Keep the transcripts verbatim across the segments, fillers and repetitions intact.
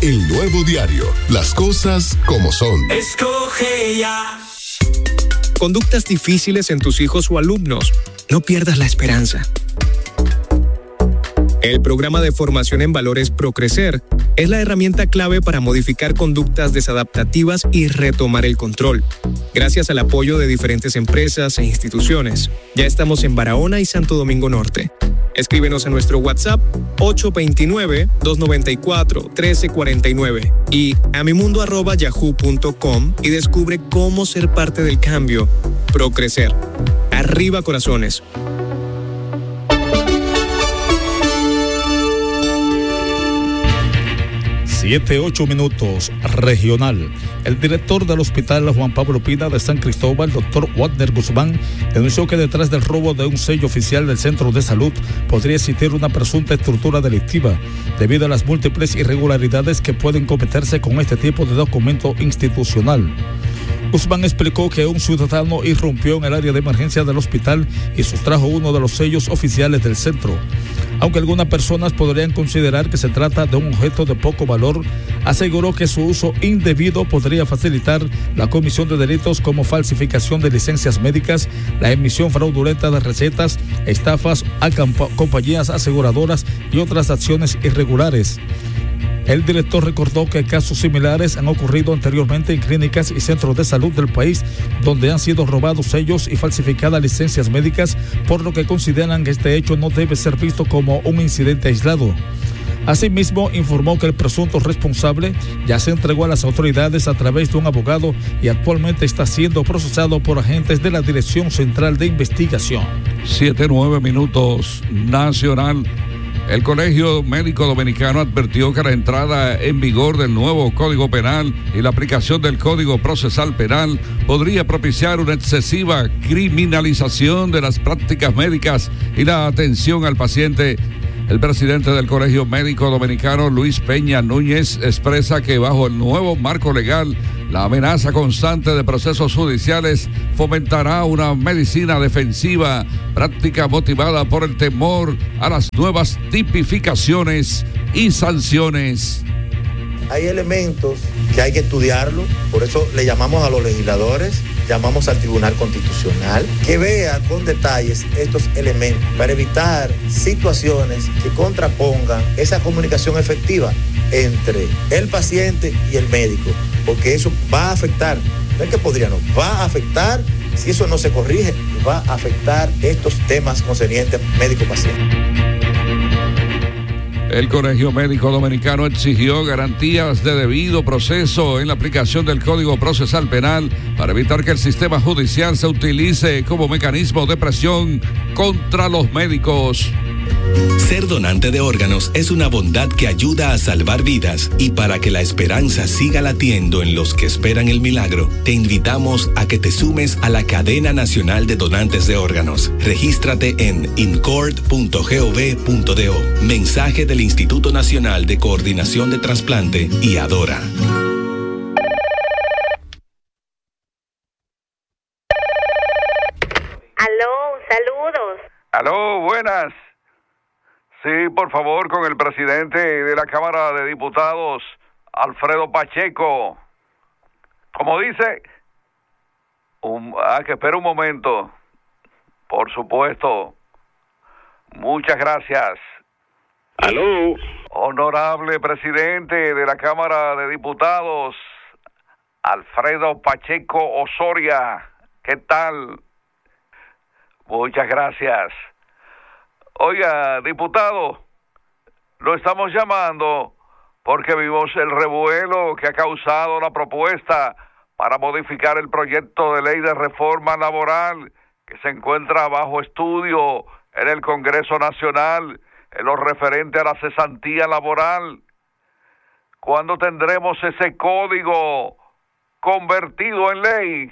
El Nuevo Diario. Las cosas como son. Escoge ya. Conductas difíciles en tus hijos o alumnos. No pierdas la esperanza. El programa de formación en valores Procrecer es la herramienta clave para modificar conductas desadaptativas y retomar el control. Gracias al apoyo de diferentes empresas e instituciones, ya estamos en Barahona y Santo Domingo Norte. Escríbenos a nuestro WhatsApp ocho dos nueve, dos nueve cuatro, uno tres cuatro nueve y a mimundo arroba yahoo punto com y descubre cómo ser parte del cambio. Procrecer. Arriba corazones. Siete, ocho minutos, regional. El director del Hospital Juan Pablo Pina de San Cristóbal, doctor Wagner Guzmán, denunció que detrás del robo de un sello oficial del Centro de Salud podría existir una presunta estructura delictiva, debido a las múltiples irregularidades que pueden cometerse con este tipo de documento institucional. Guzmán explicó que un ciudadano irrumpió en el área de emergencia del hospital y sustrajo uno de los sellos oficiales del centro. Aunque algunas personas podrían considerar que se trata de un objeto de poco valor, aseguró que su uso indebido podría facilitar la comisión de delitos como falsificación de licencias médicas, la emisión fraudulenta de recetas, estafas a camp- compañías aseguradoras y otras acciones irregulares. El director recordó que casos similares han ocurrido anteriormente en clínicas y centros de salud del país, donde han sido robados sellos y falsificadas licencias médicas, por lo que consideran que este hecho no debe ser visto como un incidente aislado. Asimismo, informó que el presunto responsable ya se entregó a las autoridades a través de un abogado y actualmente está siendo procesado por agentes de la Dirección Central de Investigación. Siete, nueve minutos, nacional. El Colegio Médico Dominicano advirtió que la entrada en vigor del nuevo Código Penal y la aplicación del Código Procesal Penal podría propiciar una excesiva criminalización de las prácticas médicas y la atención al paciente. El presidente del Colegio Médico Dominicano, Luis Peña Núñez, expresa que bajo el nuevo marco legal, la amenaza constante de procesos judiciales fomentará una medicina defensiva, práctica motivada por el temor a las nuevas tipificaciones y sanciones. Hay elementos que hay que estudiarlo, por eso le llamamos a los legisladores, llamamos al Tribunal Constitucional, que vea con detalles estos elementos para evitar situaciones que contrapongan esa comunicación efectiva entre el paciente y el médico, porque eso va a afectar, no es que podría, no, va a afectar, si eso no se corrige, va a afectar estos temas concernientes médico-paciente. El Colegio Médico Dominicano exigió garantías de debido proceso en la aplicación del Código Procesal Penal para evitar que el sistema judicial se utilice como mecanismo de presión contra los médicos. Ser donante de órganos es una bondad que ayuda a salvar vidas, y para que la esperanza siga latiendo en los que esperan el milagro, te invitamos a que te sumes a la Cadena Nacional de Donantes de Órganos. Regístrate en incord punto gov punto do. Mensaje del Instituto Nacional de Coordinación de Trasplante y Adora. Aló, saludos. Aló, buenas. Sí, por favor, con el presidente de la Cámara de Diputados, Alfredo Pacheco. Como dice, un, ah, que espera un momento. Por supuesto. Muchas gracias. Aló. Honorable presidente de la Cámara de Diputados, Alfredo Pacheco Osoria. ¿Qué tal? Muchas gracias. Oiga, diputado, lo estamos llamando porque vimos el revuelo que ha causado la propuesta para modificar el proyecto de ley de reforma laboral que se encuentra bajo estudio en el Congreso Nacional en lo referente a la cesantía laboral. ¿Cuándo tendremos ese código convertido en ley?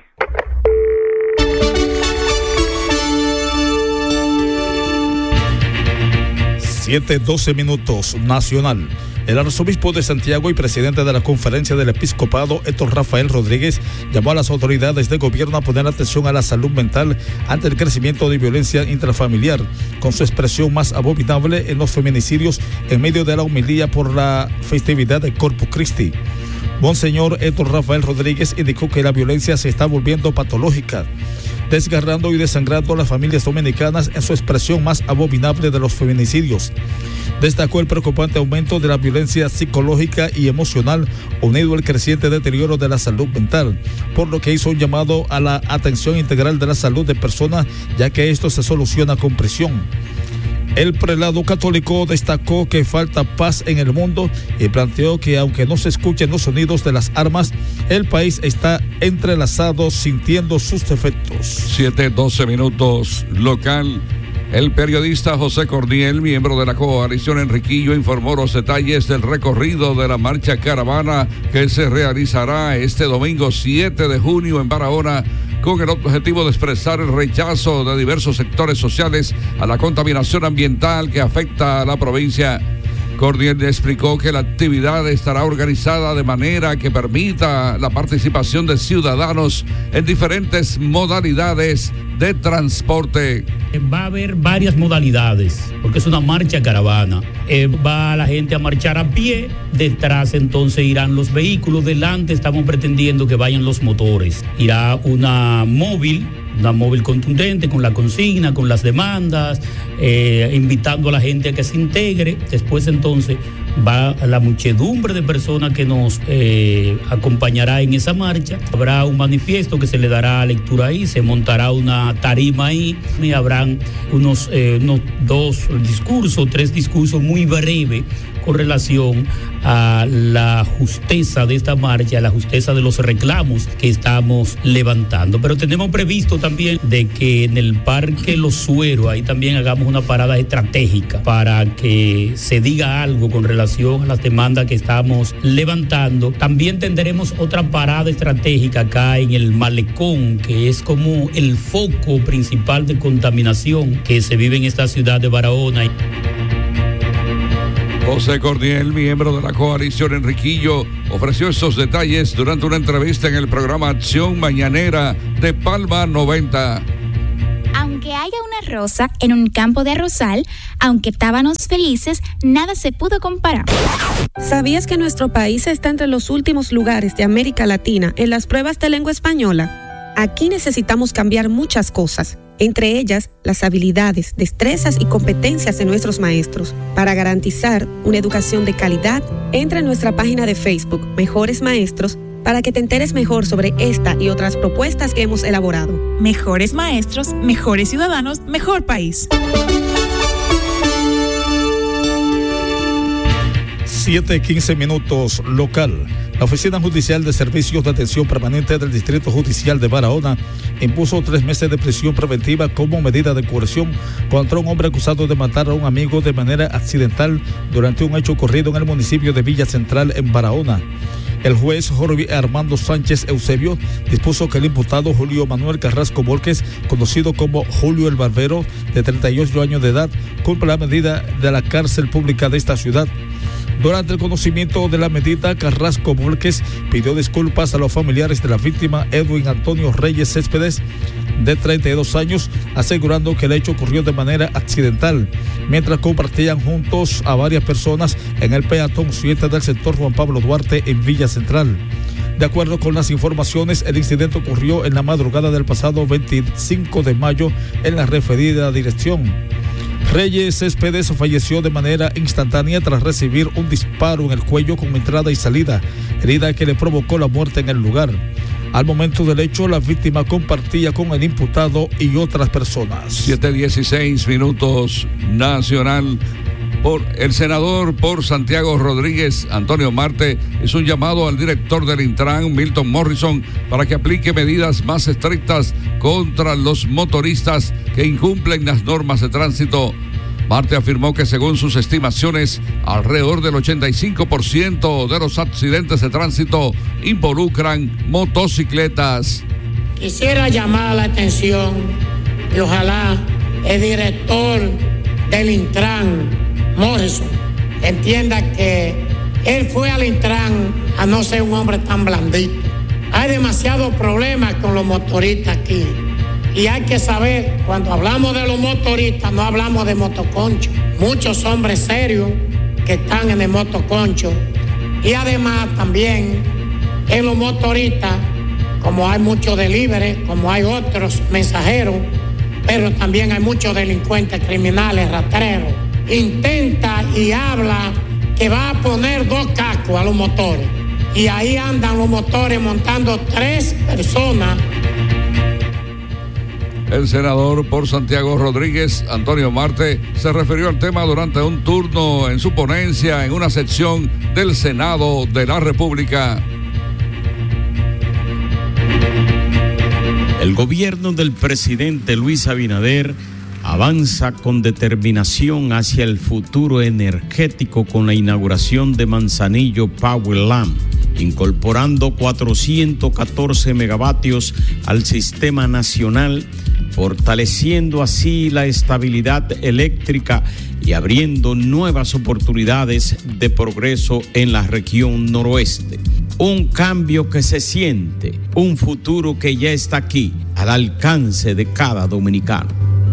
siete, doce minutos, nacional. El arzobispo de Santiago y presidente de la Conferencia del Episcopado, Héctor Rafael Rodríguez, llamó a las autoridades de gobierno a poner atención a la salud mental ante el crecimiento de violencia intrafamiliar, con su expresión más abominable en los feminicidios en medio de la homilía por la festividad de Corpus Christi. Monseñor Héctor Rafael Rodríguez indicó que la violencia se está volviendo patológica, desgarrando y desangrando a las familias dominicanas en su expresión más abominable de los feminicidios. Destacó el preocupante aumento de la violencia psicológica y emocional, unido al creciente deterioro de la salud mental, por lo que hizo un llamado a la atención integral de la salud de personas, ya que esto se soluciona con presión. El prelado católico destacó que falta paz en el mundo y planteó que aunque no se escuchen los sonidos de las armas, el país está entrelazado sintiendo sus efectos. siete doce minutos local. El periodista José Cordiel, miembro de la coalición Enriquillo, informó los detalles del recorrido de la marcha caravana que se realizará este domingo siete de junio en Barahona, con el objetivo de expresar el rechazo de diversos sectores sociales a la contaminación ambiental que afecta a la provincia. Cordiel explicó que la actividad estará organizada de manera que permita la participación de ciudadanos en diferentes modalidades de transporte. Va a haber varias modalidades, porque es una marcha caravana. Eh, va la gente a marchar a pie, detrás entonces irán los vehículos, delante estamos pretendiendo que vayan los motores. Irá una móvil, una móvil contundente con la consigna, con las demandas, eh, invitando a la gente a que se integre. Después entonces va la muchedumbre de personas que nos eh, acompañará en esa marcha. Habrá un manifiesto que se le dará lectura ahí, se montará una tarima ahí y habrán unos, eh, unos dos discursos, tres discursos muy breves con relación a la justeza de esta marcha, a la justeza de los reclamos que estamos levantando. Pero tenemos previsto también de que en el Parque Los Sueros, ahí también hagamos una parada estratégica para que se diga algo con relación a las demandas que estamos levantando. También tendremos otra parada estratégica acá en el Malecón, que es como el foco principal de contaminación que se vive en esta ciudad de Barahona. José Cordiel, miembro de la coalición Enriquillo, ofreció esos detalles durante una entrevista en el programa Acción Mañanera de Palma noventa. Aunque haya una rosa en un campo de arrozal, aunque tábanos felices, nada se pudo comparar. ¿Sabías que nuestro país está entre los últimos lugares de América Latina en las pruebas de lengua española? Aquí necesitamos cambiar muchas cosas, entre ellas las habilidades, destrezas y competencias de nuestros maestros. Para garantizar una educación de calidad, entra en nuestra página de Facebook, Mejores Maestros, para que te enteres mejor sobre esta y otras propuestas que hemos elaborado. Mejores maestros, mejores ciudadanos, mejor país. siete quince minutos local. La Oficina Judicial de Servicios de Atención Permanente del Distrito Judicial de Barahona impuso tres meses de prisión preventiva como medida de coerción contra un hombre acusado de matar a un amigo de manera accidental durante un hecho ocurrido en el municipio de Villa Central, en Barahona. El juez Jorge Armando Sánchez Eusebio dispuso que el imputado Julio Manuel Carrasco Borges, conocido como Julio el Barbero, de treinta y ocho años de edad, cumpla la medida de la cárcel pública de esta ciudad. Durante el conocimiento de la medida, Carrasco Borges pidió disculpas a los familiares de la víctima Edwin Antonio Reyes Céspedes, de treinta y dos años, asegurando que el hecho ocurrió de manera accidental, mientras compartían juntos a varias personas en el peatón siete del sector Juan Pablo Duarte en Villa Central. De acuerdo con las informaciones, el incidente ocurrió en la madrugada del pasado veinticinco de mayo en la referida dirección. Reyes Céspedes falleció de manera instantánea tras recibir un disparo en el cuello con entrada y salida, herida que le provocó la muerte en el lugar. Al momento del hecho, la víctima compartía con el imputado y otras personas. siete dieciséis minutos nacional. Por el senador por Santiago Rodríguez, Antonio Marte, hizo un llamado al director del Intran, Milton Morrison, para que aplique medidas más estrictas contra los motoristas que incumplen las normas de tránsito. Marte afirmó que según sus estimaciones, alrededor del ochenta y cinco por ciento de los accidentes de tránsito involucran motocicletas. Quisiera llamar la atención y ojalá el director del Intran, Morrison, entienda que él fue al Intran a no ser un hombre tan blandito. Hay demasiados problemas con los motoristas aquí. Y hay que saber, cuando hablamos de los motoristas, no hablamos de motoconcho. Muchos hombres serios que están en el motoconcho. Y además también en los motoristas, como hay muchos delivery, como hay otros mensajeros, pero también hay muchos delincuentes criminales, rastreros. Intenta y habla que va a poner dos cascos a los motores. Y ahí andan los motores montando tres personas. El senador por Santiago Rodríguez, Antonio Marte, se refirió al tema durante un turno en su ponencia en una sección del Senado de la República. El gobierno del presidente Luis Abinader avanza con determinación hacia el futuro energético con la inauguración de Manzanillo Powerland, incorporando cuatrocientos catorce megavatios al sistema nacional, fortaleciendo así la estabilidad eléctrica y abriendo nuevas oportunidades de progreso en la región noroeste. Un cambio que se siente, un futuro que ya está aquí, al alcance de cada dominicano.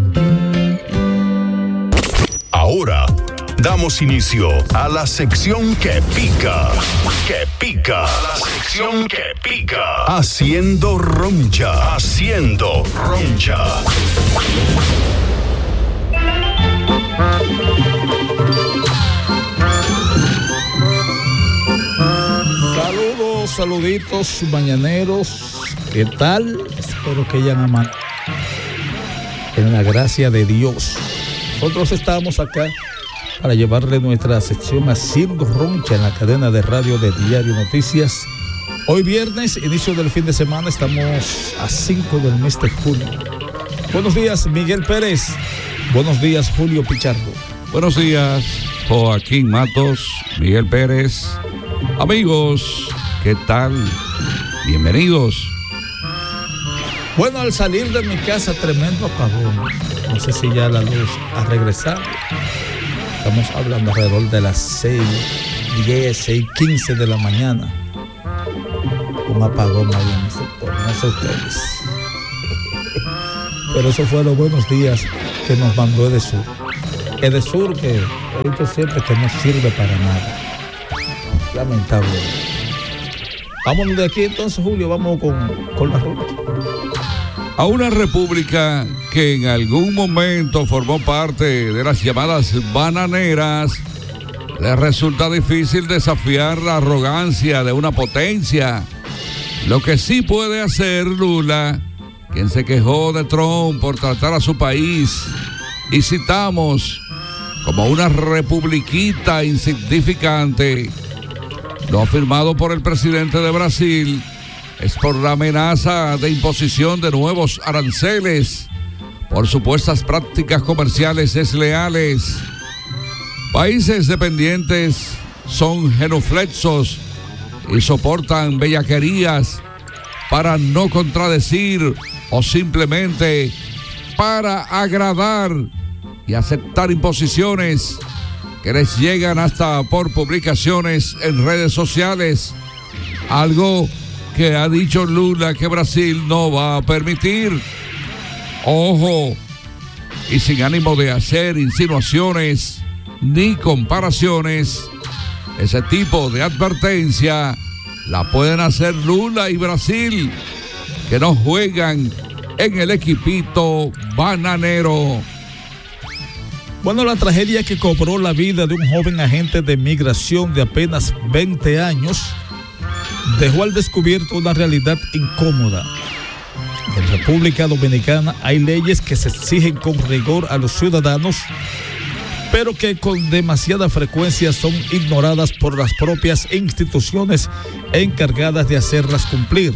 Ahora damos inicio a la sección que pica, que pica, la sección que pica, haciendo roncha, haciendo roncha. Saludos, saluditos mañaneros, ¿qué tal? Espero que hayan amado en la gracia de Dios. Nosotros estamos acá para llevarle nuestra sección Haciendo Roncha en la cadena de radio de Diario Noticias. Hoy viernes, inicio del fin de semana, estamos a cinco del mes de junio. Buenos días, Miguel Pérez. Buenos días, Julio Pichardo. Buenos días, Joaquín Matos, Miguel Pérez. Amigos, ¿qué tal? Bienvenidos. Bueno, al salir de mi casa, tremendo apagón. No sé si ya la luz ha regresado. Estamos hablando alrededor de las seis, diez, seis, quince de la mañana. Un apagón ahí en mi sector, no sé ustedes. Pero eso fue los buenos días que nos mandó Edesur. Edesur, que he dicho siempre que no sirve para nada. Lamentable. Vámonos de aquí entonces, Julio, vamos con, con la ruta. A una república que en algún momento formó parte de las llamadas bananeras, le resulta difícil desafiar la arrogancia de una potencia. Lo que sí puede hacer Lula, quien se quejó de Trump por tratar a su país, y citamos, como una republiquita insignificante, lo afirmado por el presidente de Brasil, es por la amenaza de imposición de nuevos aranceles por supuestas prácticas comerciales desleales. Países dependientes son genuflexos y soportan bellaquerías para no contradecir o simplemente para agradar y aceptar imposiciones que les llegan hasta por publicaciones en redes sociales, algo que ha dicho Lula que Brasil no va a permitir. Ojo, y sin ánimo de hacer insinuaciones ni comparaciones, ese tipo de advertencia la pueden hacer Lula y Brasil, que no juegan en el equipito bananero. Bueno, la tragedia que cobró la vida de un joven agente de migración de apenas veinte años dejó al descubierto una realidad incómoda. En República Dominicana hay leyes que se exigen con rigor a los ciudadanos, pero que con demasiada frecuencia son ignoradas por las propias instituciones encargadas de hacerlas cumplir.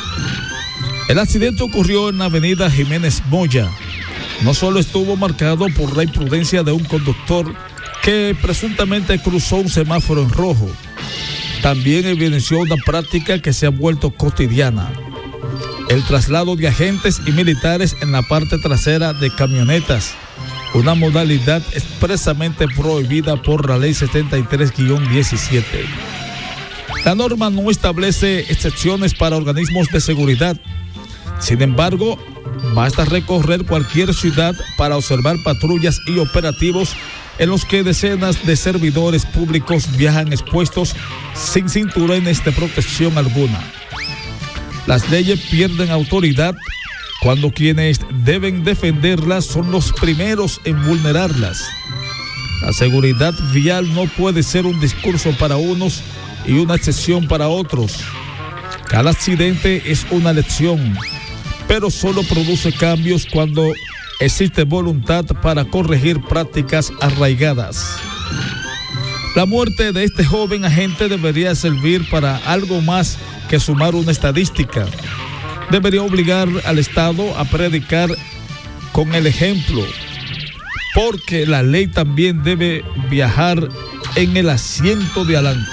El accidente ocurrió en la avenida Jiménez Moya. No solo estuvo marcado por la imprudencia de un conductor que presuntamente cruzó un semáforo en rojo, también evidenció una práctica que se ha vuelto cotidiana: el traslado de agentes y militares en la parte trasera de camionetas, una modalidad expresamente prohibida por la Ley setenta y tres guión diecisiete. La norma no establece excepciones para organismos de seguridad. Sin embargo, basta recorrer cualquier ciudad para observar patrullas y operativos en los que decenas de servidores públicos viajan expuestos sin cinturones de protección alguna. Las leyes pierden autoridad cuando quienes deben defenderlas son los primeros en vulnerarlas. La seguridad vial no puede ser un discurso para unos y una excepción para otros. Cada accidente es una lección, pero solo produce cambios cuando existe voluntad para corregir prácticas arraigadas. La muerte de este joven agente debería servir para algo más que sumar una estadística. Debería obligar al Estado a predicar con el ejemplo, porque la ley también debe viajar en el asiento de adelante.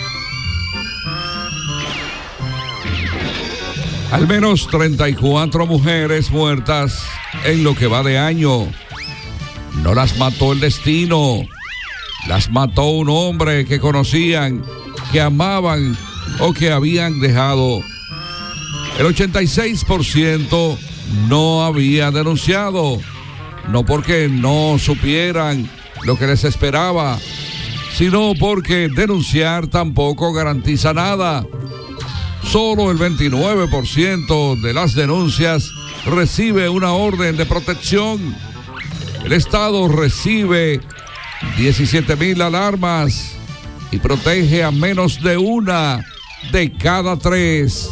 Al menos treinta y cuatro mujeres muertas en lo que va de año. No las mató el destino, las mató un hombre que conocían, que amaban o que habían dejado. El ochenta y seis por ciento no había denunciado, no porque no supieran lo que les esperaba, sino porque denunciar tampoco garantiza nada. Solo el veintinueve por ciento de las denuncias recibe una orden de protección. El Estado recibe diecisiete mil alarmas y protege a menos de una de cada tres.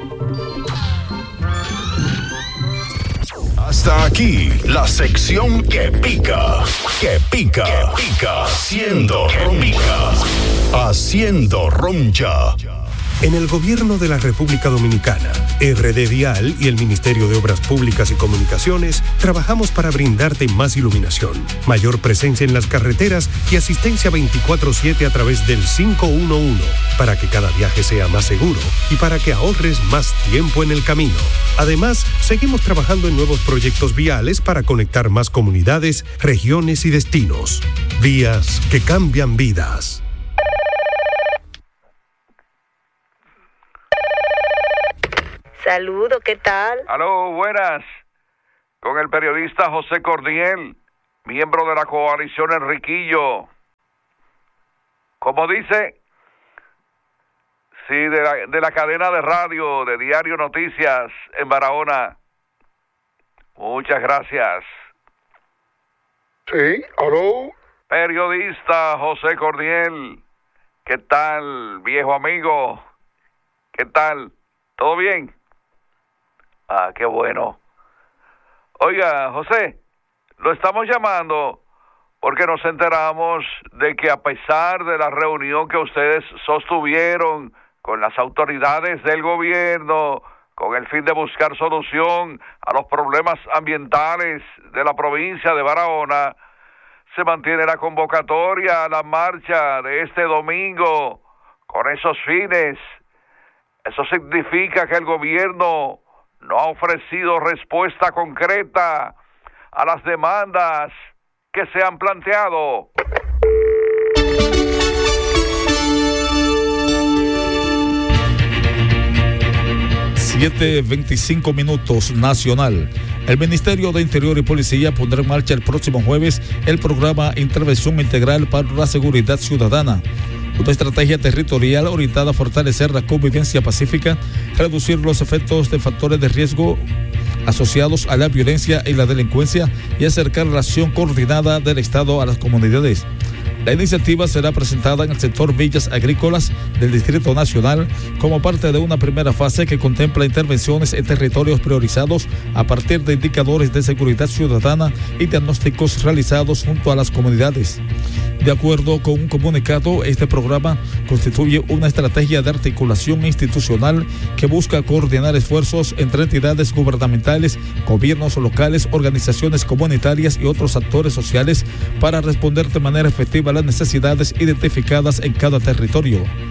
Hasta aquí la sección que pica, que pica, que pica, haciendo roncha, haciendo roncha. En el gobierno de la República Dominicana, R D Vial y el Ministerio de Obras Públicas y Comunicaciones trabajamos para brindarte más iluminación, mayor presencia en las carreteras y asistencia veinticuatro siete a través del cinco uno uno, para que cada viaje sea más seguro y para que ahorres más tiempo en el camino. Además, seguimos trabajando en nuevos proyectos viales para conectar más comunidades, regiones y destinos. Vías que cambian vidas. Saludo, ¿qué tal? Aló, buenas. Con el periodista José Cordiel, miembro de la coalición Enriquillo. Como dice, sí, de la, de la cadena de radio de Diario Noticias en Barahona. Muchas gracias. Sí, aló. Periodista José Cordiel, ¿qué tal, viejo amigo? ¿Qué tal? ¿Todo bien? Ah, qué bueno. Oiga, José, lo estamos llamando porque nos enteramos de que a pesar de la reunión que ustedes sostuvieron con las autoridades del gobierno, con el fin de buscar solución a los problemas ambientales de la provincia de Barahona, se mantiene la convocatoria a la marcha de este domingo con esos fines. Eso significa que el gobierno no ha ofrecido respuesta concreta a las demandas que se han planteado. siete veinticinco minutos nacional. El Ministerio de Interior y Policía pondrá en marcha el próximo jueves el programa Intervención Integral para la Seguridad Ciudadana, una estrategia territorial orientada a fortalecer la convivencia pacífica, reducir los efectos de factores de riesgo asociados a la violencia y la delincuencia y acercar la acción coordinada del Estado a las comunidades. La iniciativa será presentada en el sector Villas Agrícolas del Distrito Nacional como parte de una primera fase que contempla intervenciones en territorios priorizados a partir de indicadores de seguridad ciudadana y diagnósticos realizados junto a las comunidades. De acuerdo con un comunicado, este programa constituye una estrategia de articulación institucional que busca coordinar esfuerzos entre entidades gubernamentales, gobiernos locales, organizaciones comunitarias y otros actores sociales para responder de manera efectiva a las necesidades identificadas en cada territorio.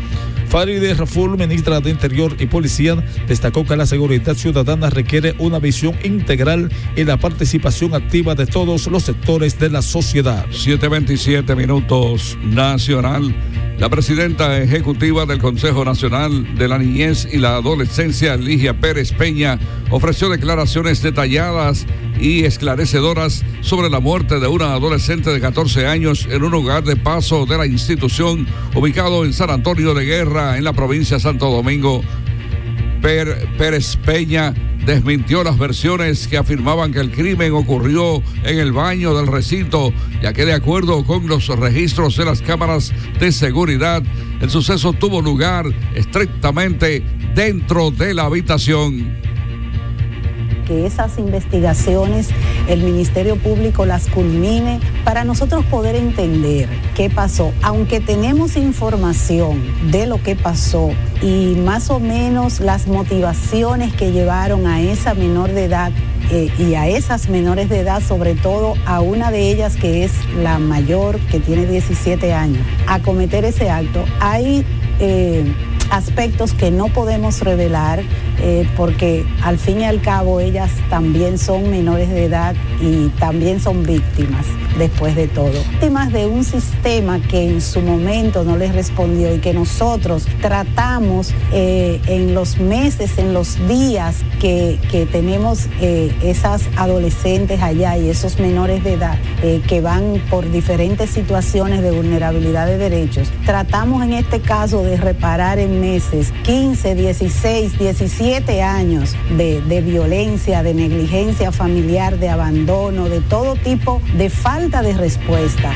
Farideh Raful, ministra de Interior y Policía, destacó que la seguridad ciudadana requiere una visión integral y la participación activa de todos los sectores de la sociedad. siete veintisiete minutos. Nacional. La presidenta ejecutiva del Consejo Nacional de la Niñez y la Adolescencia, Ligia Pérez Peña, ofreció declaraciones detalladas y esclarecedoras sobre la muerte de una adolescente de catorce años en un hogar de paso de la institución ubicado en San Antonio de Guerra, en la provincia de Santo Domingo. Per, Pérez Peña desmintió las versiones que afirmaban que el crimen ocurrió en el baño del recinto, ya que de acuerdo con los registros de las cámaras de seguridad, el suceso tuvo lugar estrictamente dentro de la habitación. Que esas investigaciones el Ministerio Público las culmine para nosotros poder entender qué pasó. Aunque tenemos información de lo que pasó y más o menos las motivaciones que llevaron a esa menor de edad eh, y a esas menores de edad, sobre todo a una de ellas que es la mayor, que tiene diecisiete años, a cometer ese acto, hay eh, aspectos que no podemos revelar eh, porque al fin y al cabo ellas también son menores de edad y también son víctimas después de todo. Víctimas de un sistema que en su momento no les respondió y que nosotros tratamos eh, en los meses, en los días que, que tenemos eh, esas adolescentes allá y esos menores de edad eh, que van por diferentes situaciones de vulnerabilidad de derechos. Tratamos en este caso de reparar en meses quince, dieciséis, diecisiete años de, de violencia, de negligencia familiar, de abandono, de todo tipo de falta de respuesta.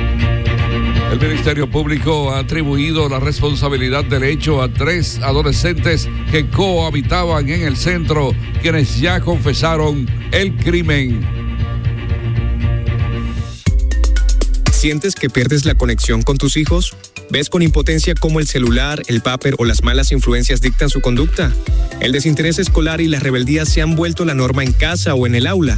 El Ministerio Público ha atribuido la responsabilidad del hecho a tres adolescentes que cohabitaban en el centro, quienes ya confesaron el crimen. ¿Sientes que pierdes la conexión con tus hijos? ¿Ves con impotencia cómo el celular, el vapor o las malas influencias dictan su conducta? ¿El desinterés escolar y la rebeldía se han vuelto la norma en casa o en el aula?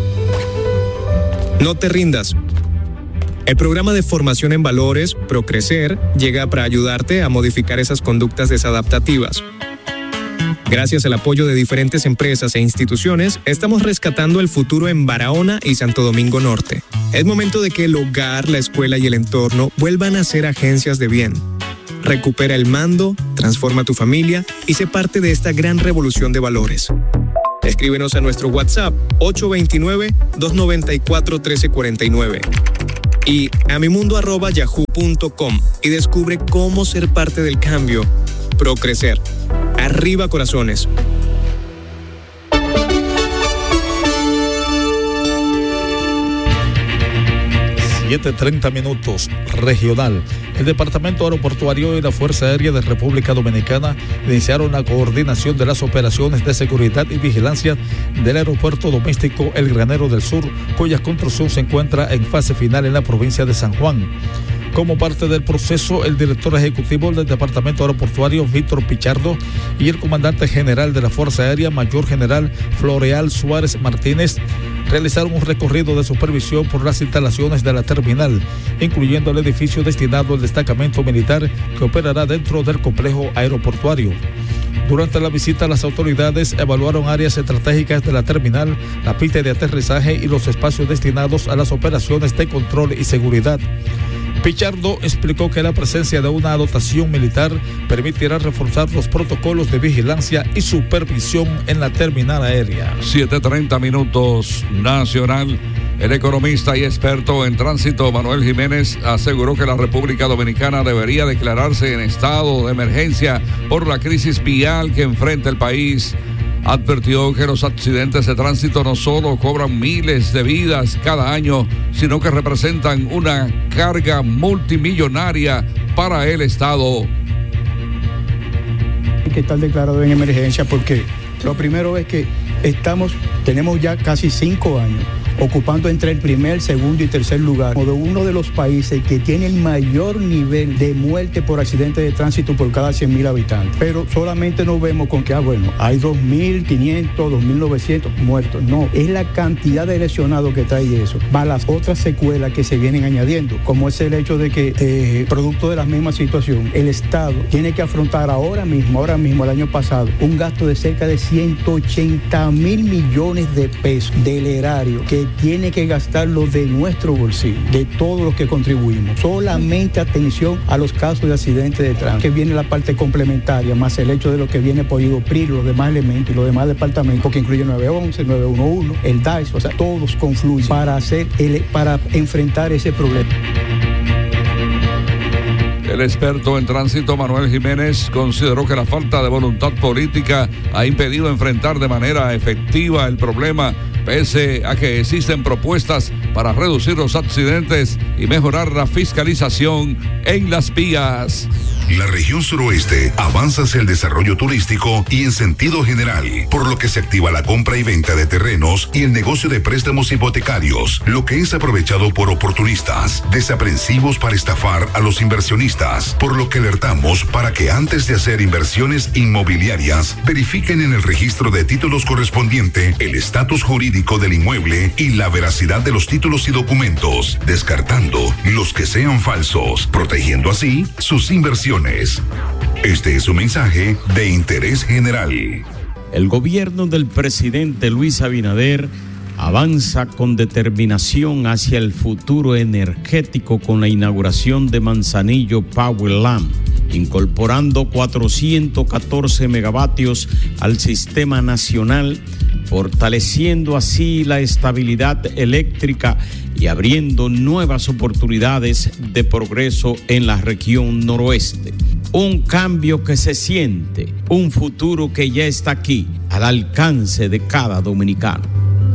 No te rindas. El programa de formación en valores, Procrecer, llega para ayudarte a modificar esas conductas desadaptativas. Gracias al apoyo de diferentes empresas e instituciones, estamos rescatando el futuro en Barahona y Santo Domingo Norte. Es momento de que el hogar, la escuela y el entorno vuelvan a ser agencias de bien. Recupera el mando, transforma tu familia y sé parte de esta gran revolución de valores. Escríbenos a nuestro WhatsApp ocho dos nueve, dos nueve cuatro, uno tres cuatro nueve y a mimundo arroba yahoo punto com y descubre cómo ser parte del cambio. Procrecer. Arriba corazones. siete treinta minutos, regional. El Departamento Aeroportuario y la Fuerza Aérea de República Dominicana iniciaron la coordinación de las operaciones de seguridad y vigilancia del Aeropuerto Doméstico El Granero del Sur, cuya construcción se encuentra en fase final en la provincia de San Juan. Como parte del proceso, el director ejecutivo del Departamento Aeroportuario, Víctor Pichardo, y el comandante general de la Fuerza Aérea, Mayor General Floreal Suárez Martínez, realizaron un recorrido de supervisión por las instalaciones de la terminal, incluyendo el edificio destinado al destacamento militar que operará dentro del complejo aeroportuario. Durante la visita, las autoridades evaluaron áreas estratégicas de la terminal, la pista de aterrizaje y los espacios destinados a las operaciones de control y seguridad. Pichardo explicó que la presencia de una dotación militar permitirá reforzar los protocolos de vigilancia y supervisión en la terminal aérea. siete treinta minutos, nacional. El economista y experto en tránsito Manuel Jiménez aseguró que la República Dominicana debería declararse en estado de emergencia por la crisis vial que enfrenta el país. Advirtió que los accidentes de tránsito no solo cobran miles de vidas cada año, sino que representan una carga multimillonaria para el Estado. Hay que estar declarado en emergencia porque lo primero es que estamos, tenemos ya casi cinco años ocupando entre el primer, segundo y tercer lugar, como de uno de los países que tiene el mayor nivel de muerte por accidente de tránsito por cada cien mil habitantes. Pero solamente nos vemos con que, ah, bueno, hay dos mil quinientos, dos mil novecientos muertos. No, es la cantidad de lesionados que trae eso. Va a las otras secuelas que se vienen añadiendo, como es el hecho de que, eh, producto de la misma situación, el Estado tiene que afrontar ahora mismo, ahora mismo, el año pasado, un gasto de cerca de ciento ochenta mil millones de pesos del erario que tiene que gastarlo de nuestro bolsillo, de todos los que contribuimos. Solamente atención a los casos de accidentes de tránsito, que viene la parte complementaria, más el hecho de lo que viene por IDOPRI, los demás elementos y los demás departamentos, que incluye nueve once, nueve once, el D A I S, o sea, todos confluyen para, hacer el, para enfrentar ese problema. El experto en tránsito Manuel Jiménez consideró que la falta de voluntad política ha impedido enfrentar de manera efectiva el problema, pese a que existen propuestas para reducir los accidentes y mejorar la fiscalización en las vías. La región suroeste avanza hacia el desarrollo turístico y en sentido general, por lo que se activa la compra y venta de terrenos y el negocio de préstamos hipotecarios, lo que es aprovechado por oportunistas, desaprensivos para estafar a los inversionistas, por lo que alertamos para que antes de hacer inversiones inmobiliarias, verifiquen en el registro de títulos correspondiente el estatus jurídico del inmueble y la veracidad de los títulos y documentos, descartando los que sean falsos, protegiendo así sus inversiones. Este es un mensaje de interés general. El gobierno del presidente Luis Abinader avanza con determinación hacia el futuro energético con la inauguración de Manzanillo Power Lamp, incorporando cuatrocientos catorce megavatios al sistema nacional, fortaleciendo así la estabilidad eléctrica y abriendo nuevas oportunidades de progreso en la región noroeste. Un cambio que se siente, un futuro que ya está aquí, al alcance de cada dominicano.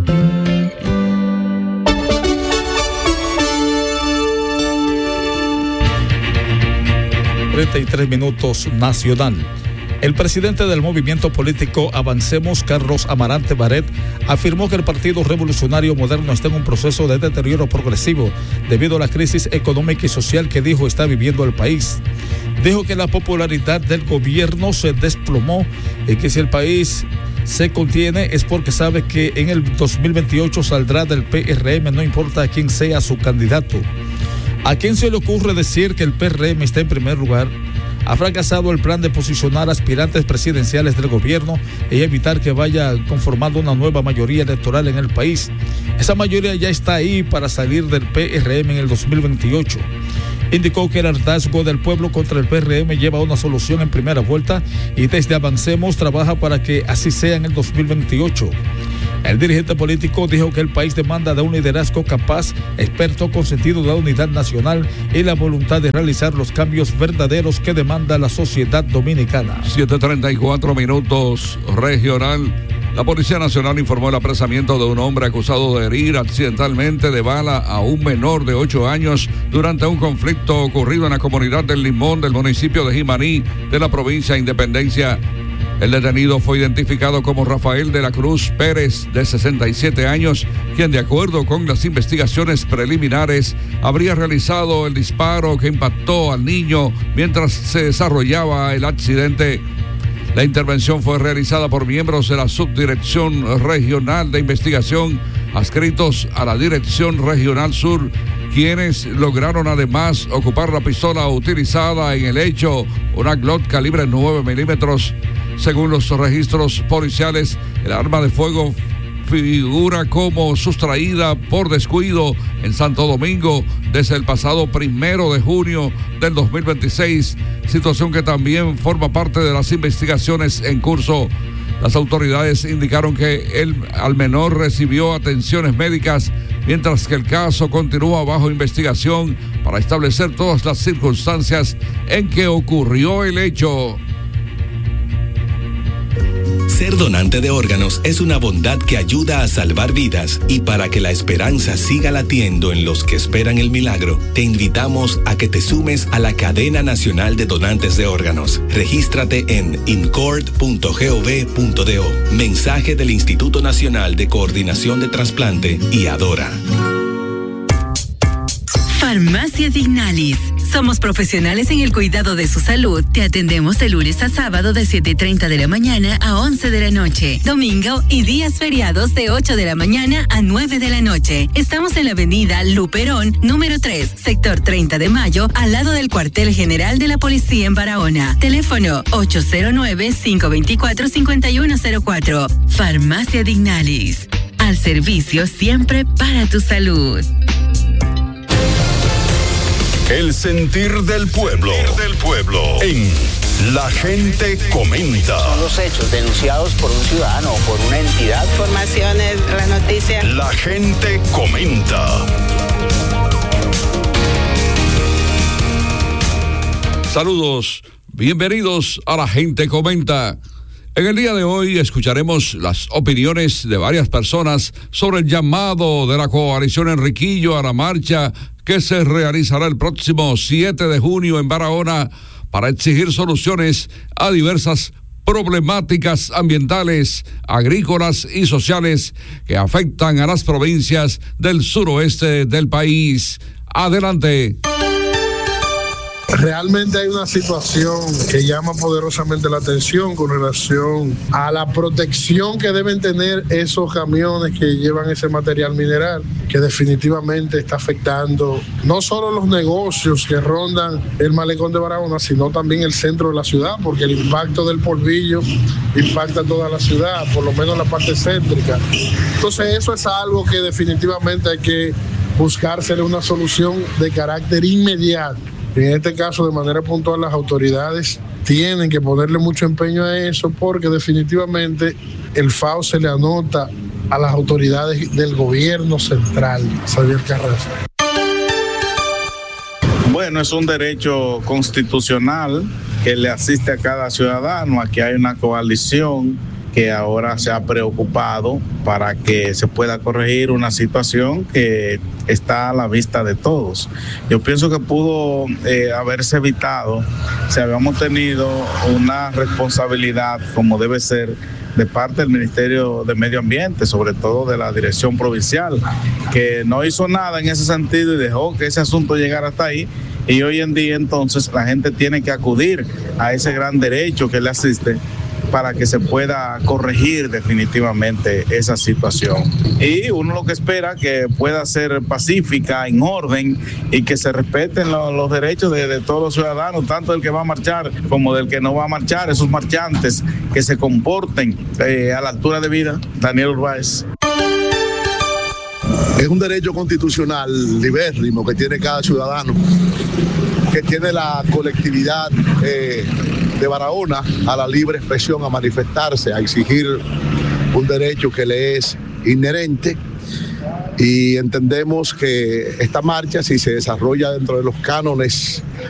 treinta y tres minutos nacional. El presidente del movimiento político Avancemos, Carlos Amarante Baret, afirmó que el Partido Revolucionario Moderno está en un proceso de deterioro progresivo debido a la crisis económica y social que dijo está viviendo el país. Dijo que la popularidad del gobierno se desplomó y que si el país se contiene es porque sabe que en el dos mil veintiocho saldrá del P R M, no importa quién sea su candidato. ¿A quién se le ocurre decir que el P R M está en primer lugar? Ha fracasado el plan de posicionar aspirantes presidenciales del gobierno y evitar que vaya conformando una nueva mayoría electoral en el país. Esa mayoría ya está ahí para salir del P R M en el dos mil veintiocho. Indicó que el hartazgo del pueblo contra el P R M lleva a una solución en primera vuelta y desde Avancemos trabaja para que así sea en el dos mil veintiocho. El dirigente político dijo que el país demanda de un liderazgo capaz, experto con sentido de la unidad nacional y la voluntad de realizar los cambios verdaderos que demanda la sociedad dominicana. siete treinta y cuatro minutos regional. La Policía Nacional informó el apresamiento de un hombre acusado de herir accidentalmente de bala a un menor de ocho años durante un conflicto ocurrido en la comunidad del Limón del municipio de Jimaní de la provincia de Independencia. El detenido fue identificado como Rafael de la Cruz Pérez, de sesenta y siete años, quien de acuerdo con las investigaciones preliminares habría realizado el disparo que impactó al niño mientras se desarrollaba el accidente. La intervención fue realizada por miembros de la Subdirección Regional de Investigación, adscritos a la Dirección Regional Sur, quienes lograron además ocupar la pistola utilizada en el hecho, una Glock calibre nueve milímetros. Según los registros policiales, el arma de fuego figura como sustraída por descuido en Santo Domingo desde el pasado primero de junio del dos mil veintiséis, situación que también forma parte de las investigaciones en curso. Las autoridades indicaron que el al menor recibió atenciones médicas, mientras que el caso continúa bajo investigación para establecer todas las circunstancias en que ocurrió el hecho. Ser donante de órganos es una bondad que ayuda a salvar vidas, y para que la esperanza siga latiendo en los que esperan el milagro, te invitamos a que te sumes a la Cadena Nacional de Donantes de Órganos. Regístrate en incord punto gov punto do. Mensaje del Instituto Nacional de Coordinación de Trasplante y Adora. Farmacia Dignalis. Somos profesionales en el cuidado de su salud. Te atendemos de lunes a sábado de siete y treinta de la mañana a once de la noche. Domingo y días feriados de ocho de la mañana a nueve de la noche. Estamos en la avenida Luperón, número tres, sector treinta de mayo, al lado del cuartel general de la policía en Barahona. Teléfono ocho cero nueve, cinco dos cuatro, cinco uno cero cuatro. Farmacia Dignalis. Al servicio siempre para tu salud. El sentir del pueblo, del pueblo, en La Gente Comenta. Son los hechos denunciados por un ciudadano o por una entidad. Informaciones, las noticias. La Gente Comenta. Saludos, bienvenidos a La Gente Comenta. En el día de hoy escucharemos las opiniones de varias personas sobre el llamado de la coalición Enriquillo a la marcha que se realizará el próximo siete de junio en Barahona para exigir soluciones a diversas problemáticas ambientales, agrícolas y sociales que afectan a las provincias del suroeste del país. Adelante. Realmente hay una situación que llama poderosamente la atención con relación a la protección que deben tener esos camiones que llevan ese material mineral, que definitivamente está afectando no solo los negocios que rondan el malecón de Barahona, sino también el centro de la ciudad, porque el impacto del polvillo impacta toda la ciudad, por lo menos la parte céntrica. Entonces eso es algo que definitivamente hay que buscársele una solución de carácter inmediato. En este caso, de manera puntual, las autoridades tienen que ponerle mucho empeño a eso, porque definitivamente el F A O se le anota a las autoridades del gobierno central. Xavier Carrasco. Bueno, es un derecho constitucional que le asiste a cada ciudadano. Aquí hay una coalición que ahora se ha preocupado para que se pueda corregir una situación que está a la vista de todos. Yo pienso que pudo eh, haberse evitado si habíamos tenido una responsabilidad, como debe ser, de parte del Ministerio de Medio Ambiente, sobre todo de la Dirección Provincial, que no hizo nada en ese sentido y dejó que ese asunto llegara hasta ahí. Y hoy en día entonces la gente tiene que acudir a ese gran derecho que le asiste para que se pueda corregir definitivamente esa situación. Y uno lo que espera que pueda ser pacífica, en orden, y que se respeten lo, los derechos de, de todos los ciudadanos, tanto del que va a marchar como del que no va a marchar, esos marchantes que se comporten eh, a la altura de vida. Daniel Urbáez. Es un derecho constitucional libérrimo que tiene cada ciudadano, que tiene la colectividad eh, de Barahona a la libre expresión, a manifestarse, a exigir un derecho que le es inherente, y entendemos que esta marcha, si se desarrolla dentro de los cánones